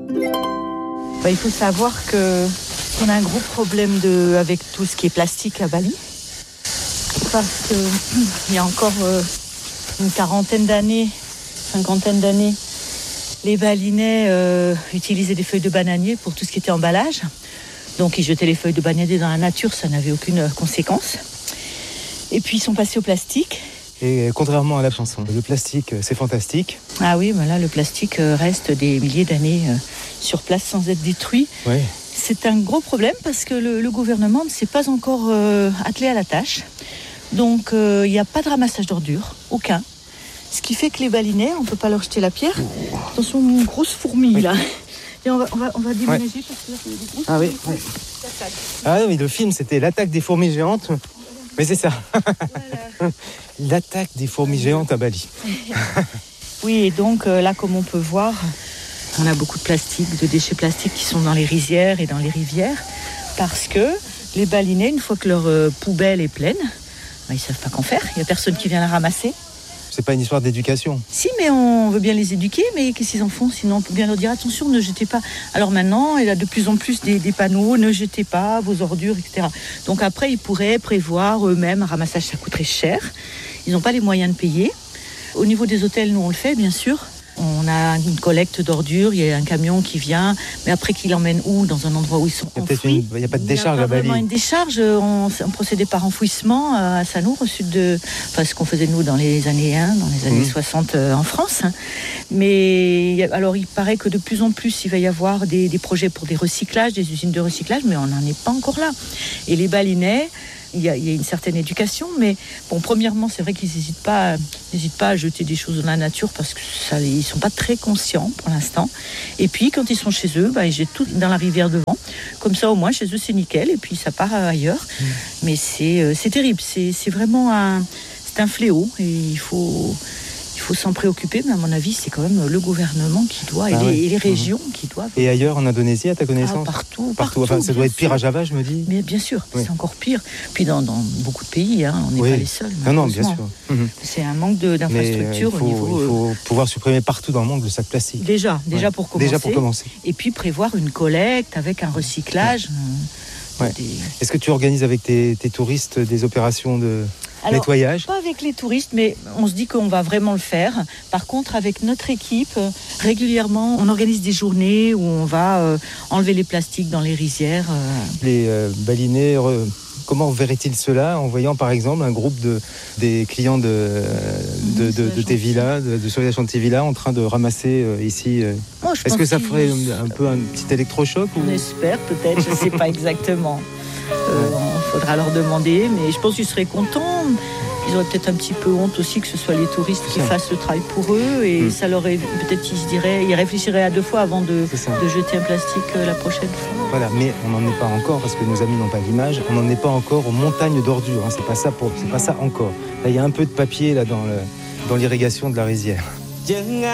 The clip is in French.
Il faut savoir qu'on a un gros problème avec tout ce qui est plastique à Bali. Parce qu'il y a encore une cinquantaine d'années, les Balinais utilisaient des feuilles de bananier pour tout ce qui était emballage. Donc ils jetaient les feuilles de bananier dans la nature, ça n'avait aucune conséquence. Et puis ils sont passés au plastique. Et contrairement à la chanson, le plastique, c'est fantastique. Ah oui, mais là, le plastique reste des milliers d'années sur place sans être détruit. Oui. C'est un gros problème parce que le gouvernement ne s'est pas encore attelé à la tâche. Donc, il n'y a pas de ramassage d'ordures, aucun. Ce qui fait que les Balinais, on ne peut pas leur jeter la pierre. Attention, une grosse fourmi, là. Et on va déménager parce que là, il y a des grosses fourmis. Oui. Ah oui, le film, c'était l'attaque des fourmis géantes. Mais c'est ça. Voilà. L'attaque des fourmis géantes à Bali. Oui, et donc là, comme on peut voir, on a beaucoup de plastique, de déchets plastiques qui sont dans les rizières et dans les rivières. Parce que les Balinais, une fois que leur poubelle est pleine, ils ne savent pas qu'en faire. Il n'y a personne qui vient la ramasser. C'est pas une histoire d'éducation. Si, mais on veut bien les éduquer, mais qu'est-ce qu'ils en font? Sinon, on peut bien leur dire attention, ne jetez pas. Alors maintenant, il y a de plus en plus des panneaux, ne jetez pas vos ordures, etc. Donc après, ils pourraient prévoir eux-mêmes un ramassage, ça coûterait cher. Ils n'ont pas les moyens de payer. Au niveau des hôtels, nous on le fait, bien sûr. On a une collecte d'ordures, il y a un camion qui vient, mais après qu'il l'emmène où? Dans un endroit où ils sont enfouis. Il n'y a pas de décharge à Bali. Il n'y a pas vraiment une décharge, on procédait par enfouissement à Sanur, au sud de... Enfin, ce qu'on faisait nous dans les années 60 en France. Mais alors, il paraît que de plus en plus, il va y avoir des projets pour des recyclages, des usines de recyclage, mais on n'en est pas encore là. Et les Balinais... Il y a une certaine éducation, mais bon, premièrement, c'est vrai qu'ils n'hésitent pas à jeter des choses dans la nature parce qu'ils ne sont pas très conscients pour l'instant. Et puis, quand ils sont chez eux, ils jettent tout dans la rivière devant. Comme ça, au moins, chez eux, c'est nickel. Et puis, ça part ailleurs. Mais c'est terrible. C'est vraiment un fléau. Et il faut s'en préoccuper, mais à mon avis, c'est quand même le gouvernement qui doit, et les régions qui doivent. Et ailleurs, en Indonésie, à ta connaissance? Partout. Enfin, ça doit être pire à Java, je me dis. Mais bien sûr, c'est encore pire. Puis dans beaucoup de pays, on n'est pas les seuls. Non, bien sûr. C'est un manque d'infrastructures au niveau... Il faut pouvoir supprimer partout dans le monde le sac plastique. Déjà pour commencer. Déjà pour commencer. Et puis prévoir une collecte avec un recyclage. Ouais. Est-ce que tu organises avec tes touristes des opérations de nettoyage? Pas avec les touristes, mais on se dit qu'on va vraiment le faire. Par contre, avec notre équipe, régulièrement, on organise des journées où on va enlever les plastiques dans les rizières. Les Balinais, comment verraient-ils cela en voyant par exemple un groupe des clients de tes villas, de Soledad Chanty Villa en train de ramasser ici Est-ce que ça ferait un peu un petit électrochoc On espère peut-être, je ne sais pas exactement. Il faudra leur demander, mais je pense qu'ils seraient contents. Ils auraient peut-être un petit peu honte aussi que ce soit les touristes qui fassent le travail pour eux. Et ça leur peut-être ils réfléchiraient à deux fois avant de jeter un plastique la prochaine fois. Voilà, mais on n'en est pas encore, parce que nos amis n'ont pas l'image, on n'en est pas encore aux montagnes d'ordures. C'est pas ça encore. Là, il y a un peu de papier là, dans l'irrigation de la rizière.